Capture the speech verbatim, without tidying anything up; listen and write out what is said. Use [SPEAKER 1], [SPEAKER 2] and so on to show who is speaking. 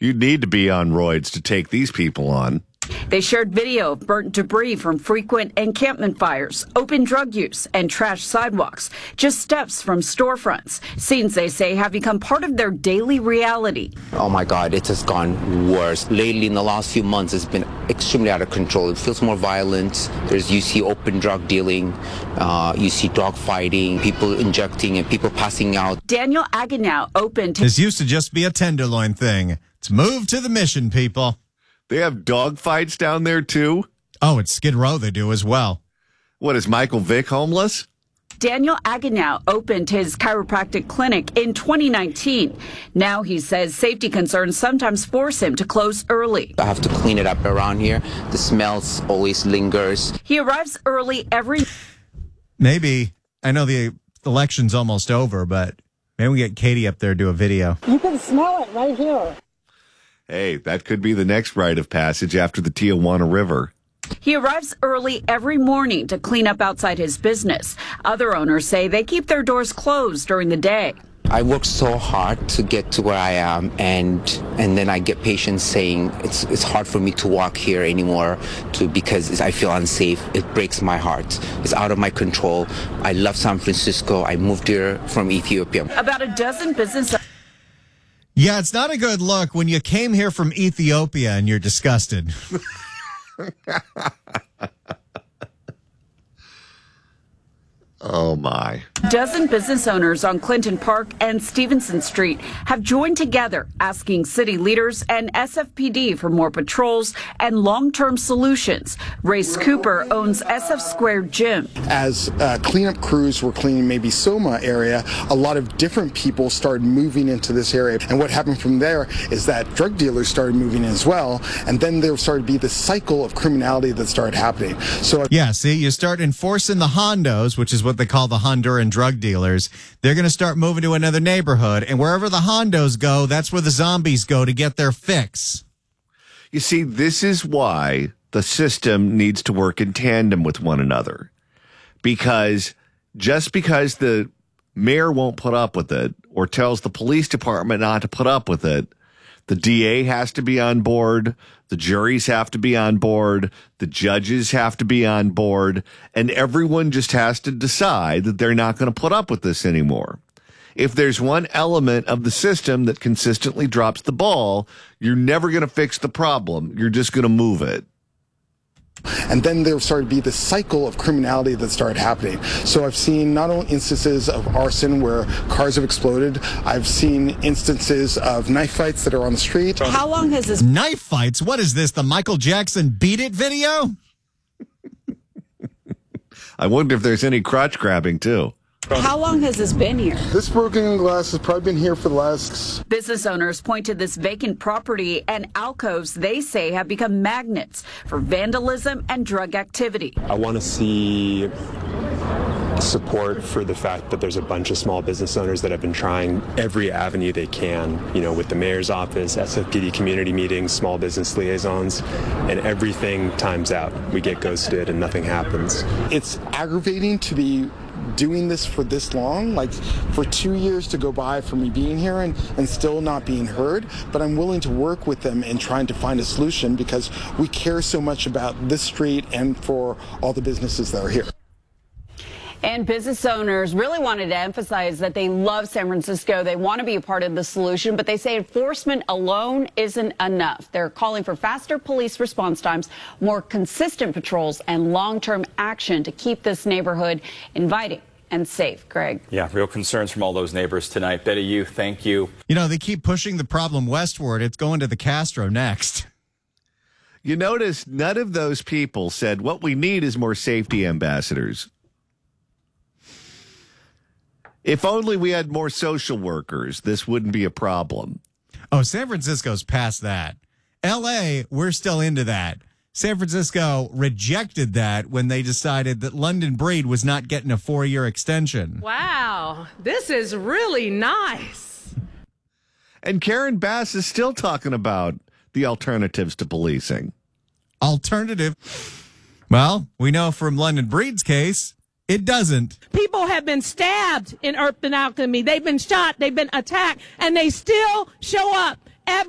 [SPEAKER 1] You need to be on roids to take these people on.
[SPEAKER 2] They shared video of burnt debris from frequent encampment fires, open drug use, and trashed sidewalks, just steps from storefronts. Scenes, they say, have become part of their daily reality.
[SPEAKER 3] Oh my God, it has gone worse. Lately, in the last few months, it's been extremely out of control. It feels more violent. There's, you see open drug dealing, uh, you see dog fighting, people injecting, and people passing out.
[SPEAKER 2] Daniel Aganow opened.
[SPEAKER 4] This used to just be a tenderloin thing. It's moved to the Mission, people.
[SPEAKER 1] They have dog fights down there, too?
[SPEAKER 4] Oh, it's Skid Row they do as well.
[SPEAKER 1] What, is Michael Vick homeless?
[SPEAKER 2] Daniel Aganow opened his chiropractic clinic in twenty nineteen. Now he says safety concerns sometimes force him to close early.
[SPEAKER 3] I have to clean it up around here. The smell always lingers.
[SPEAKER 2] He arrives early every...
[SPEAKER 4] Maybe. I know the election's almost over, but maybe we get Katie up there to do a video.
[SPEAKER 5] You can smell it right here.
[SPEAKER 1] Hey, that could be the next rite of passage after the Tijuana River.
[SPEAKER 2] He arrives early every morning to clean up outside his business. Other owners say they keep their doors closed during the day.
[SPEAKER 3] I work so hard to get to where I am, and and then I get patients saying it's it's hard for me to walk here anymore to because I feel unsafe. It breaks my heart. It's out of my control. I love San Francisco. I moved here from Ethiopia.
[SPEAKER 2] About a dozen business...
[SPEAKER 4] Yeah, it's not a good look when you came here from Ethiopia and you're disgusted.
[SPEAKER 1] Oh, my.
[SPEAKER 2] Dozen business owners on Clinton Park and Stevenson Street have joined together asking city leaders and S F P D for more patrols and long-term solutions. Race Cooper owns S F Squared Gym.
[SPEAKER 6] As uh, cleanup crews were cleaning maybe Soma area, a lot of different people started moving into this area. And what happened from there is that drug dealers started moving in as well. And then there started to be this cycle of criminality that started happening. So
[SPEAKER 4] yeah, see, you start enforcing the Hondos, which is what they call the Honduran drug dealers. They're going to start moving to another neighborhood, and wherever the Hondos go, that's where the zombies go to get their fix.
[SPEAKER 1] You see, this is why the system needs to work in tandem with one another. Because just because the mayor won't put up with it or tells the police department not to put up with it, the D A has to be on board, the juries have to be on board, the judges have to be on board, and everyone just has to decide that they're not going to put up with this anymore. If there's one element of the system that consistently drops the ball, you're never going to fix the problem. You're just going to move it.
[SPEAKER 6] And then there started to be this cycle of criminality that started happening. So I've seen not only instances of arson where cars have exploded, I've seen instances of knife fights that are on the street.
[SPEAKER 2] How long has this...
[SPEAKER 4] Knife fights? What is this, the Michael Jackson Beat It video?
[SPEAKER 1] I wonder if there's any crotch grabbing, too.
[SPEAKER 2] How long has this been here?
[SPEAKER 6] This broken glass has probably been here for the last...
[SPEAKER 2] Business owners point to this vacant property and alcoves they say have become magnets for vandalism and drug activity.
[SPEAKER 7] I want to see support for the fact that there's a bunch of small business owners that have been trying every avenue they can, you know, with the mayor's office, S F P D community meetings, small business liaisons, and everything times out. We get ghosted and nothing happens.
[SPEAKER 6] It's aggravating to be doing this for this long, like for two years to go by for me being here and, and still not being heard, but I'm willing to work with them in trying to find a solution because we care so much about this street and for all the businesses that are here.
[SPEAKER 2] And business owners really wanted to emphasize that they love San Francisco. They want to be a part of the solution, but they say enforcement alone isn't enough. They're calling for faster police response times, more consistent patrols, and long-term action to keep this neighborhood inviting and safe. Greg.
[SPEAKER 8] Yeah, real concerns from all those neighbors tonight. Betty, you, thank you.
[SPEAKER 4] You know, they keep pushing the problem westward. It's going to the Castro next.
[SPEAKER 1] You notice none of those people said what we need is more safety ambassadors. If only we had more social workers, this wouldn't be a problem.
[SPEAKER 4] Oh, San Francisco's past that. L A, we're still into that. San Francisco rejected that when they decided that London Breed was not getting a four-year extension.
[SPEAKER 9] Wow, this is really nice.
[SPEAKER 1] And Karen Bass is still talking about the alternatives to policing.
[SPEAKER 4] Alternative? Well, we know from London Breed's case, it doesn't.
[SPEAKER 9] People have been stabbed in Urban Alchemy. They've been shot. They've been attacked. And they still show up